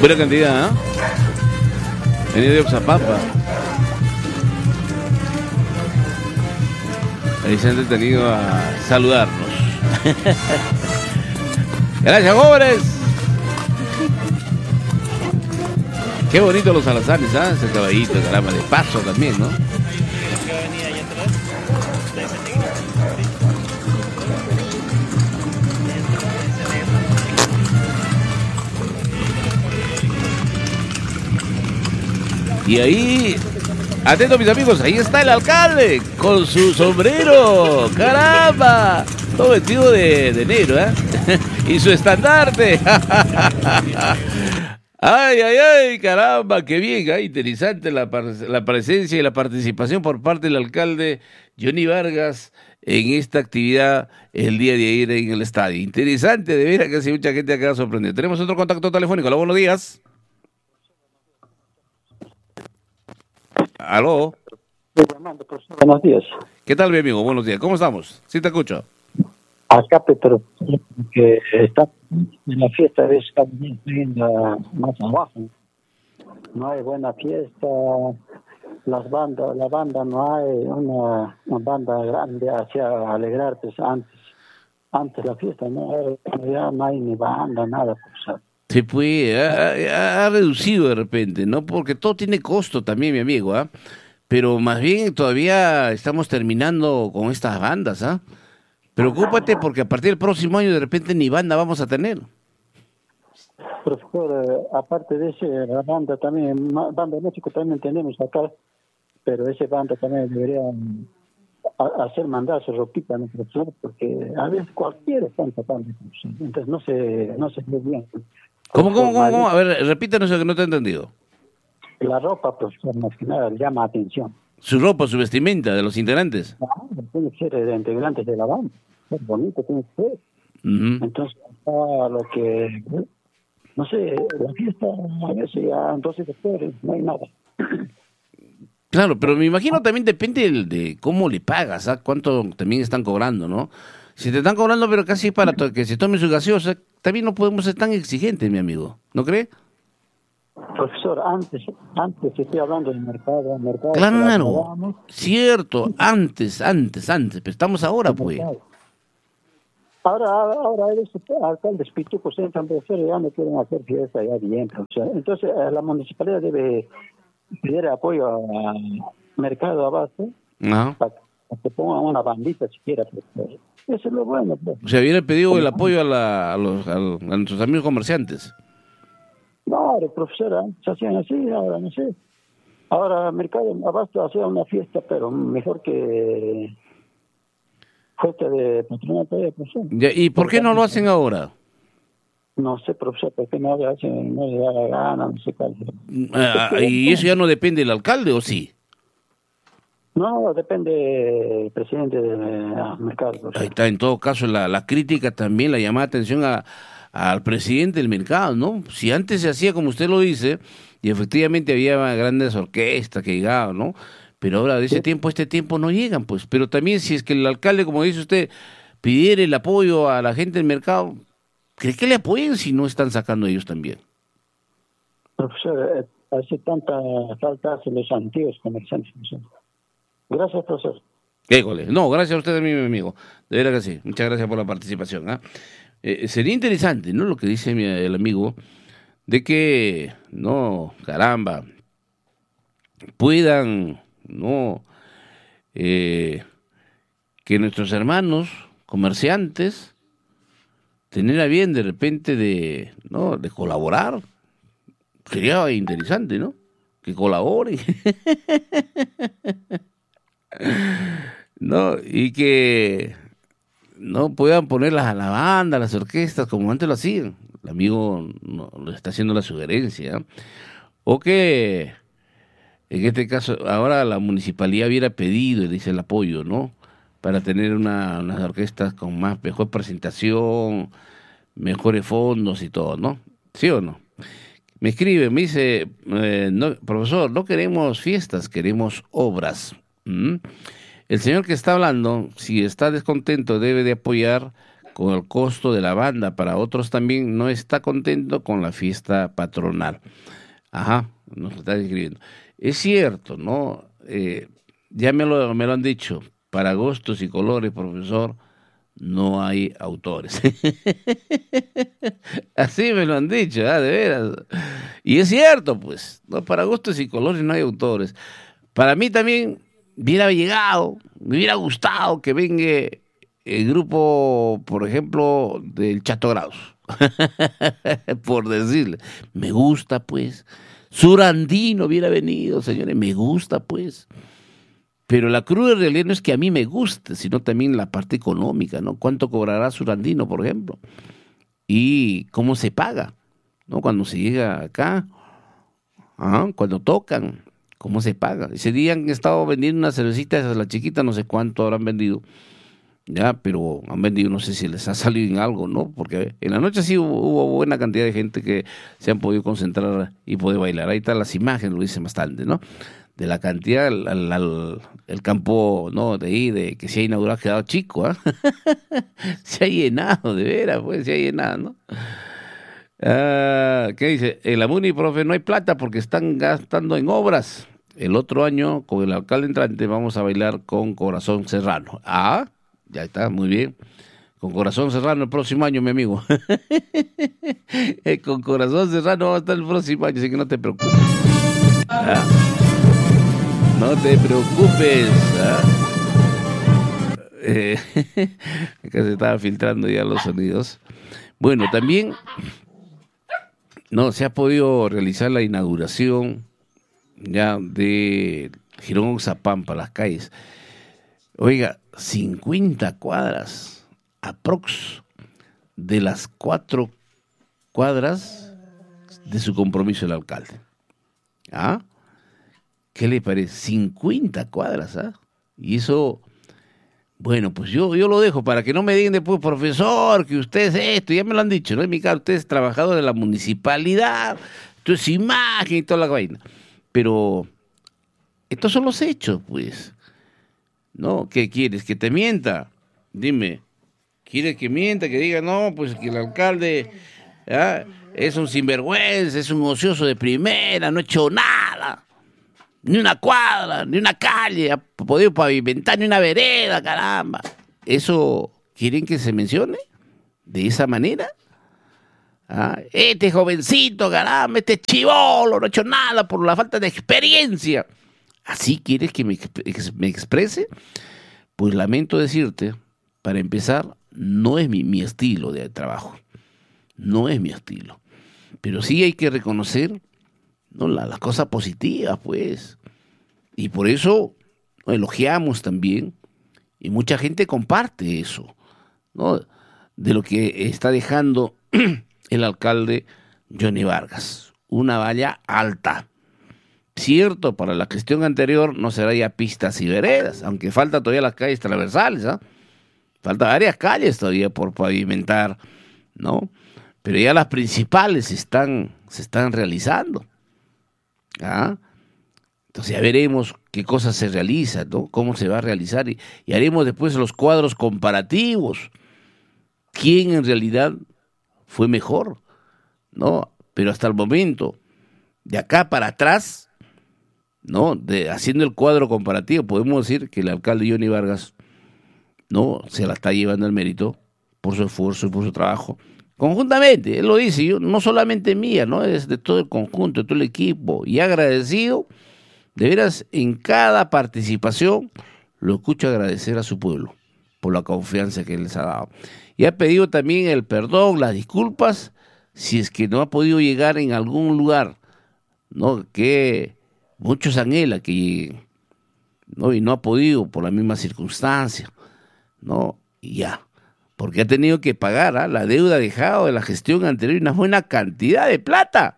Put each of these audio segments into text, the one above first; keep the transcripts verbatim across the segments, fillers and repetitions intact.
Buena cantidad, ¿eh? Venía de Oxapampa. Ahí se han detenido a saludarnos. Gracias, jóvenes. Qué bonito los alazanes, ¿ah? ¿eh? Ese caballito, caramba, de paso también, ¿no? Y ahí, atentos mis amigos, ahí está el alcalde con su sombrero, caramba, todo vestido de, de negro, ¿eh? Y su estandarte. Ay, ay, ay, caramba, qué bien, ay, interesante la, la presencia y la participación por parte del alcalde Johnny Vargas en esta actividad el día de ayer en el estadio. Interesante, de veras que hace mucha gente acá sorprendida. Tenemos otro contacto telefónico. Hola, buenos días. Aló. Buenos días. ¿Qué tal, mi amigo? Buenos días. ¿Cómo estamos? Sí te escucho. Acá, pero que está en la fiesta de esta más abajo. No hay buena fiesta. Las bandas, la banda no hay una, una banda grande hacia alegrarte antes. Antes la fiesta, no, ya no hay ni banda, nada. Pues, sí, pues, ha, ha, ha reducido de repente, ¿no? Porque todo tiene costo también, mi amigo, ¿ah? ¿eh? Pero más bien todavía estamos terminando con estas bandas, ¿ah? ¿eh? Preocúpate porque a partir del próximo año de repente ni banda vamos a tener. Profesor, eh, aparte de ese, la banda también, banda de música también tenemos acá, pero ese banda también debería a, hacer mandar su ropita, ¿no, profesor? Porque a veces cualquiera está tocando, entonces no se, no se ve bien. ¿Cómo, cómo, cómo, cómo? A ver, repítanos lo que no te he entendido. La ropa, profesor, más que nada, llama atención. ¿Su ropa, su vestimenta de los integrantes? No, tiene que ser de integrantes de la banda. Es bonito, tiene que ser. Uh-huh. Entonces, a lo que, no sé, la fiesta a veces ya, entonces después no hay nada. Claro, pero me imagino también depende de, de cómo le pagas, ¿ah? Cuánto también están cobrando, ¿no? Si te están cobrando, pero casi para que se tome su gaseosa, también no podemos ser tan exigentes, mi amigo, ¿no cree? Profesor, antes, antes estoy hablando del mercado, mercado. Claro, cierto, antes, antes, antes, pero estamos ahora, pues. Ahora, ahora eres alcaldes pitucos entran, profesor, ya no quieren hacer fiesta, ya bien, profesor. Entonces, la municipalidad debe pedir apoyo al mercado abasto, no. para que pongan una bandita siquiera, profesor. Eso es lo bueno, profesor. O sea, hubiera pedido el apoyo a, la, a, los, a, a nuestros amigos comerciantes. No, profesora, se hacían así, ahora no sé. Ahora el mercado abasto hacía una fiesta, pero mejor que fiesta de patronato, profesor. ¿Y por qué no lo hacen ahora? No sé, profesor, por qué no le hacen, no le da la gana, no sé cuál. Ah, ¿y eso ya no depende del alcalde o sí? No, depende del presidente del mercado. Profesor. Ahí está, en todo caso, la, la crítica también, la llamada atención a al presidente del mercado, ¿no? Si antes se hacía como usted lo dice, y efectivamente había grandes orquestas que llegaban, ¿no? Pero ahora de ese sí. tiempo a este tiempo no llegan, pues. Pero también si es que el alcalde, como dice usted, pidiera el apoyo a la gente del mercado, ¿cree que le apoyen si no están sacando ellos también? Profesor, hace tanta falta hace los antiguos comerciantes. Gracias, profesor. École. No, gracias a usted, mi amigo. De verdad que sí. Muchas gracias por la participación, ¿ah? ¿eh? Eh, sería interesante, ¿no? Lo que dice mi, el amigo, de que, no, caramba, puedan, no, eh, que nuestros hermanos comerciantes tener a bien de repente de, no, de colaborar. Sería interesante, ¿no? Que colaboren. No, y que no puedan poner las, la banda, las orquestas, como antes lo hacían. El amigo no, le está haciendo la sugerencia. ¿eh? O que, en este caso, ahora la municipalidad hubiera pedido, dice, el apoyo, ¿no? Para tener una, unas orquestas con más, mejor presentación, mejores fondos y todo, ¿no? ¿Sí o no? Me escribe, me dice, eh, no, profesor, no queremos fiestas, queremos obras. ¿Mm? El señor que está hablando, si está descontento, debe de apoyar con el costo de la banda. Para otros también no está contento con la fiesta patronal. Ajá, nos está escribiendo. Es cierto, ¿no? Eh, ya me lo, me lo han dicho. Para gustos y colores, profesor, no hay autores. Así me lo han dicho, ¿eh? De veras. Y es cierto, pues, ¿no? Para gustos y colores no hay autores. Para mí también hubiera llegado, me hubiera gustado que venga el grupo, por ejemplo, del Chato Graus. Por decirle, me gusta, pues. Surandino hubiera venido, señores, me gusta, pues. Pero la cruda realidad no es que a mí me guste, sino también la parte económica, ¿no? ¿Cuánto cobrará Surandino, por ejemplo? Y cómo se paga, ¿no? Cuando se llega acá, ¿ah? Cuando tocan, ¿cómo se paga? Ese día han estado vendiendo unas cervecitas a la chiquita, no sé cuánto habrán vendido, ya, pero han vendido, no sé si les ha salido en algo, ¿no? Porque en la noche sí hubo, hubo buena cantidad de gente que se han podido concentrar y poder bailar. Ahí están las imágenes, lo dicen bastante, ¿no? De la cantidad, el, el, el, el campo, ¿no? De ahí, de que se ha inaugurado, ha quedado chico, ¿eh? Se ha llenado, de veras, pues, se ha llenado, ¿no? Ah, ¿qué dice? En la MUNI, profe, no hay plata porque están gastando en obras. El otro año, con el alcalde entrante, vamos a bailar con Corazón Serrano. Ah, ya está, muy bien. Con Corazón Serrano el próximo año, mi amigo. Con Corazón Serrano vamos a estar el próximo año, así que no te preocupes. Ah. No te preocupes. ¿Ah? Eh, acá se estaba filtrando ya los sonidos. Bueno, también no se ha podido realizar la inauguración ya de Girón Oxapampa, las calles. Oiga, cincuenta cuadras aprox de las cuatro cuadras de su compromiso el alcalde. ¿Ah? ¿Qué le parece? cincuenta cuadras, ¿ah? Y eso, bueno, pues yo, yo lo dejo para que no me digan después, profesor, que usted es esto, ya me lo han dicho, ¿no? En mi caso, usted es trabajador de la municipalidad, esto es imagen y toda la vaina. Pero estos son los hechos, pues. ¿No? ¿Qué quieres? ¿Que te mienta? Dime. ¿Quieres que mienta? Que diga, no, pues que el alcalde, ¿ah? Es un sinvergüenza, es un ocioso de primera, no ha hecho nada. Ni una cuadra, ni una calle, ha podido pavimentar, ni una vereda, caramba. ¿Eso quieren que se mencione? ¿De esa manera? ¿Ah? Este jovencito, caramba, este chibolo, no ha hecho nada por la falta de experiencia. ¿Así quieres que me, me exprese? Pues lamento decirte, para empezar, no es mi, mi estilo de trabajo. No es mi estilo. Pero sí hay que reconocer, ¿no? Las la cosas positivas, pues. Y por eso ¿no? elogiamos también, y mucha gente comparte eso, ¿no? De lo que está dejando el alcalde Johnny Vargas. Una valla alta. Cierto, para la gestión anterior no será ya pistas y veredas, aunque falta todavía las calles transversales, ¿ah? ¿eh? Falta varias calles todavía por pavimentar, ¿no? Pero ya las principales están, se están realizando. ¿Ah? Entonces ya veremos qué cosas se realizan, ¿no? Cómo se va a realizar y, y haremos después los cuadros comparativos. ¿Quién en realidad fue mejor? ¿No? Pero hasta el momento, de acá para atrás, ¿no? De, haciendo el cuadro comparativo, podemos decir que el alcalde Johnny Vargas, ¿no? Se la está llevando el mérito por su esfuerzo y por su trabajo. Conjuntamente, él lo dice, yo, no solamente mía, ¿no? Es de todo el conjunto, de todo el equipo. Y agradecido, de veras, en cada participación, lo escucho agradecer a su pueblo por la confianza que les ha dado. Y ha pedido también el perdón, las disculpas, si es que no ha podido llegar en algún lugar, ¿no? Que muchos anhelan que llegue, ¿no? Y no ha podido por la misma circunstancia, ¿no? Y ya. Porque ha tenido que pagar ¿eh? la deuda dejada de la gestión anterior, una buena cantidad de plata,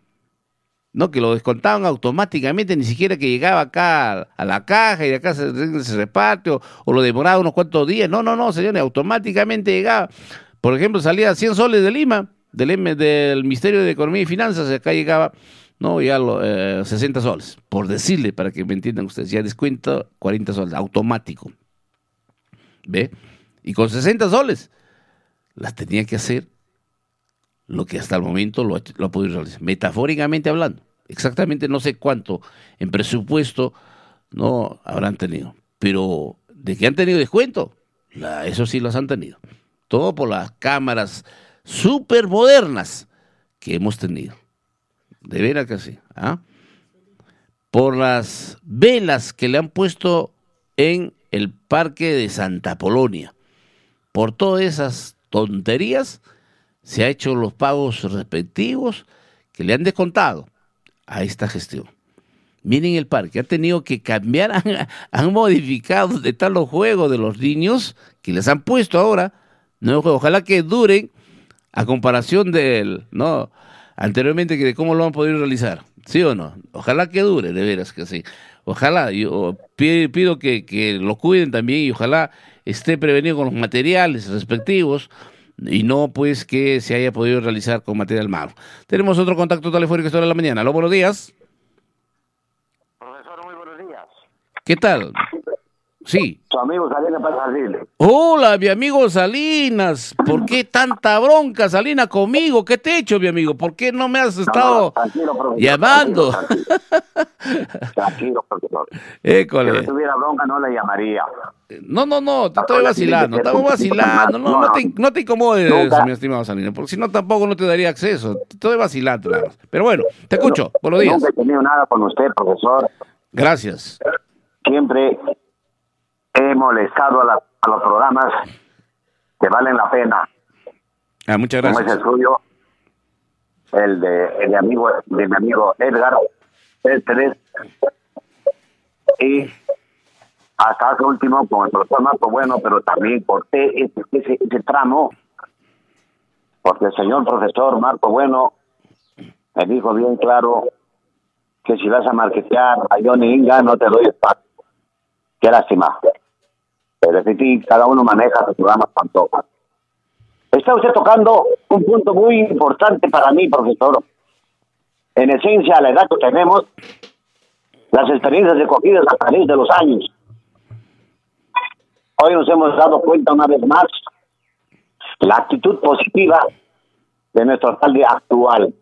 ¿no? Que lo descontaban automáticamente, ni siquiera que llegaba acá a la caja y de acá se, se reparte o, o lo demoraba unos cuantos días. No, no, no, señores, automáticamente llegaba. Por ejemplo, salía cien soles de Lima, del, M, del Ministerio de Economía y Finanzas, y acá llegaba, no, ya lo, eh, sesenta soles, por decirle, para que me entiendan ustedes, ya descuento cuarenta soles, automático. ¿Ve? Y con sesenta soles, las tenía que hacer lo que hasta el momento lo ha, lo ha podido realizar, metafóricamente hablando. Exactamente no sé cuánto en presupuesto no habrán tenido, pero de que han tenido descuento, la, eso sí los han tenido. Todo por las cámaras súper modernas que hemos tenido. De veras que sí. ¿Ah? Por las velas que le han puesto en el Parque de Santa Polonia. Por todas esas tonterías se ha hecho los pagos respectivos que le han descontado a esta gestión. Miren el parque, ha tenido que cambiar, han, han modificado de tal los juegos de los niños que les han puesto ahora, nuevos juegos. Ojalá que duren a comparación del, no, anteriormente que de cómo lo han podido realizar, ¿sí o no? Ojalá que dure, de veras que sí. Ojalá, yo pido, pido que, que lo cuiden también y ojalá esté prevenido con los materiales respectivos y no pues que se haya podido realizar con material malo. Tenemos otro contacto telefónico esta hora de la mañana. Aló, buenos días. Profesor, muy buenos días. ¿Qué tal? Sí. Su amigo Salinas para servirle. Hola, mi amigo Salinas. ¿Por qué tanta bronca, Salinas, conmigo? ¿Qué te he hecho, mi amigo? ¿Por qué no me has estado no, no, tranquilo, profesor, llamando? Tranquilo, tranquilo. Tranquilo, profesor. École. Si no tuviera bronca, no le llamaría. No, no, no, te estoy vacilando, estamos vacilando. No, no, te, no te incomodes, Nunca. mi estimado Salinas, porque si no tampoco no te daría acceso. Te estoy vacilando nada más. Pero bueno, te escucho. Buenos días. Nunca he tenido nada con usted, profesor. Gracias. Siempre he molestado a, la, a los programas que valen la pena. Ah, muchas Como es gracias. el suyo, el de, el de, amigo, de mi amigo Edgar Pérez, y hasta hace último con el profesor Marco Bueno, pero también corté ese, ese, ese tramo, porque el señor profesor Marco Bueno me dijo bien claro que si vas a marketear a Johnny Inga no te doy espacio. Qué lástima. Pero sí, cada uno maneja su programa cuanto. Está usted tocando un punto muy importante para mí, profesor. En esencia, a la edad que tenemos, las experiencias recogidas a través de los años. Hoy nos hemos dado cuenta una vez más la actitud positiva de nuestro alcalde actual.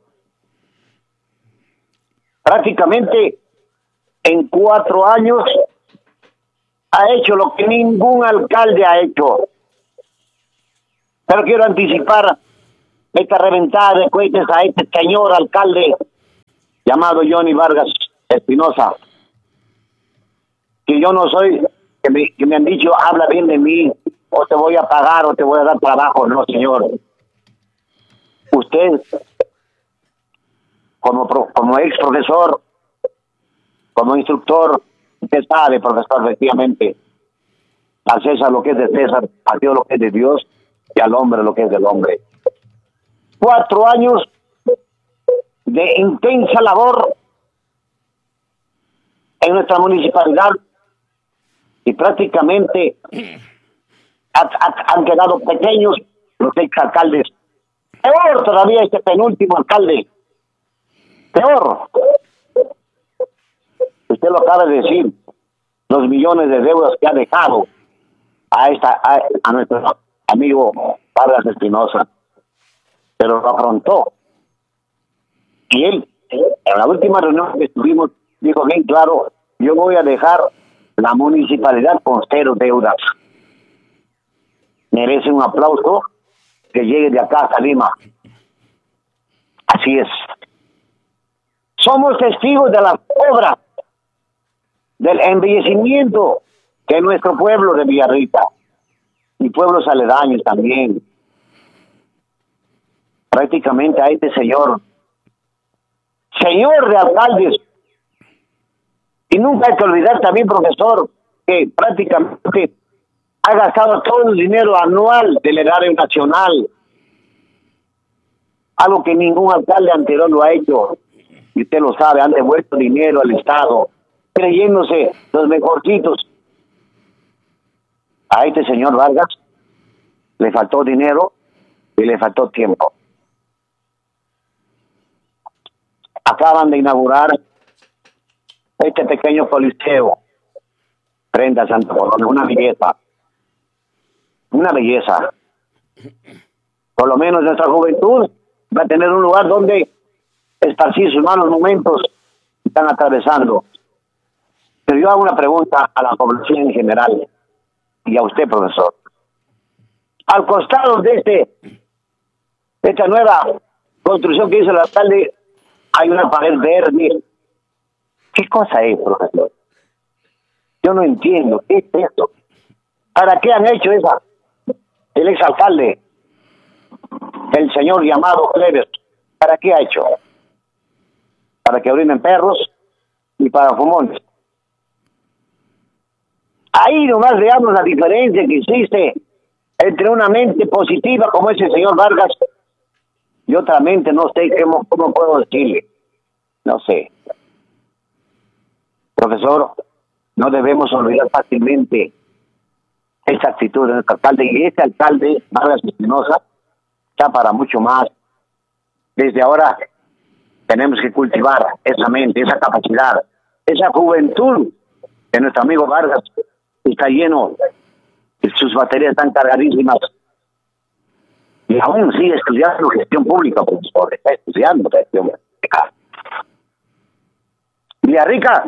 Prácticamente en cuatro años ha hecho lo que ningún alcalde ha hecho. Pero quiero anticipar esta reventada de cohetes a este señor alcalde llamado Johnny Vargas Espinosa. Que yo no soy, que me, que me han dicho, habla bien de mí, o te voy a pagar, o te voy a dar trabajo. No, señor. Usted, como, pro, como ex profesor, como instructor, usted sabe, profesor, efectivamente, a César lo que es de César, a Dios lo que es de Dios, y al hombre lo que es del hombre. Cuatro años de intensa labor en nuestra municipalidad y prácticamente ha, ha, han quedado pequeños los exalcaldes. Peor todavía este penúltimo alcalde. Peor. Usted lo acaba de decir, los millones de deudas que ha dejado a esta a, a nuestro amigo Vargas Espinosa, pero lo afrontó. Y él, en la última reunión que estuvimos, dijo bien claro, yo voy a dejar la municipalidad con cero deudas. Merece un aplauso que llegue de acá hasta Lima. Así es. Somos testigos de las obras, del embellecimiento que nuestro pueblo de Villarrica y pueblos aledaños también, prácticamente a este señor, señor de alcaldes, y nunca hay que olvidar también, profesor, que prácticamente ha gastado todo el dinero anual del erario nacional, algo que ningún alcalde anterior lo ha hecho, y usted lo sabe, han devuelto dinero al Estado, creyéndose los mejorcitos. A este señor Vargas le faltó dinero y le faltó tiempo. Acaban de inaugurar este pequeño coliseo frente a Santa Polonia, una belleza, una belleza. Por lo menos nuestra juventud va a tener un lugar donde esparcir sus malos momentos que están atravesando. Pero yo hago una pregunta a la población en general y a usted, profesor. Al costado de este de esta nueva construcción que hizo el alcalde, hay una pared verde. ¿Qué cosa es, profesor? Yo no entiendo. ¿Qué es esto? ¿Para qué han hecho esa? El exalcalde, el señor llamado Cleves, ¿para qué ha hecho? Para que orinen perros y para fumones. Ahí nomás veamos la diferencia que existe entre una mente positiva como ese señor Vargas y otra mente, no sé cómo, cómo puedo decirle. No sé. Profesor, no debemos olvidar fácilmente esta actitud de nuestro alcalde. Y este alcalde, Vargas Espinosa, está para mucho más. Desde ahora tenemos que cultivar esa mente, esa capacidad, esa juventud de nuestro amigo Vargas. Está lleno, sus baterías están cargadísimas. Y aún sigue estudiando gestión pública, profesor. Está estudiando gestión pública. Villarrica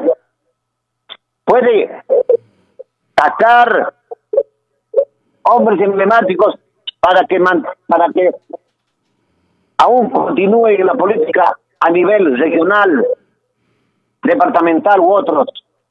puede sacar hombres emblemáticos para que man, para que aún continúe en la política a nivel regional, departamental u otros.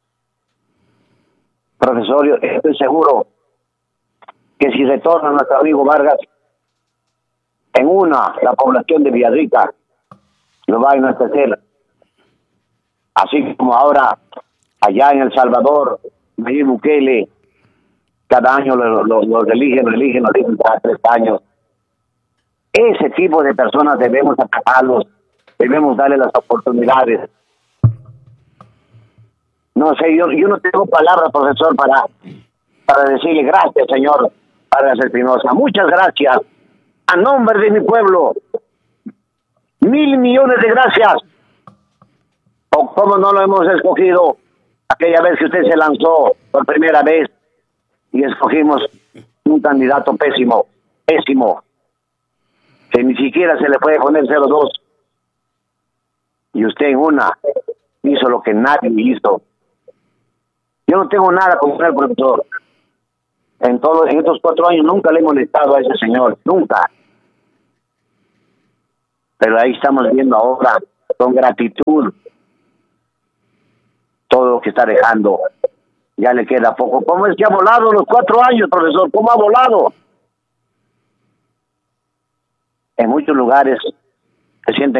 Profesor, yo estoy seguro que si retorna nuestro amigo Vargas en una, la población de Villarrica lo va a enaltecer. Así como ahora allá en El Salvador, Nayib Bukele, cada año lo, lo, lo eligen, lo eligen, lo eligen cada tres años. Ese tipo de personas debemos atacarlos, debemos darle las oportunidades. No sé, yo, yo no tengo palabras, profesor, para, para decirle gracias, señor Vargas Espinosa. Muchas gracias. A nombre de mi pueblo, mil millones de gracias. O cómo no lo hemos escogido aquella vez que usted se lanzó por primera vez y escogimos un candidato pésimo, pésimo, que ni siquiera se le puede poner cero dos. Y usted en una hizo lo que nadie hizo. Yo no tengo nada contra el profesor. En todos en estos cuatro años nunca le he molestado a ese señor, nunca. Pero ahí estamos viendo ahora con gratitud todo lo que está dejando. Ya le queda poco. ¿Cómo es que ha volado los cuatro años, profesor? ¿Cómo ha volado? En muchos lugares se siente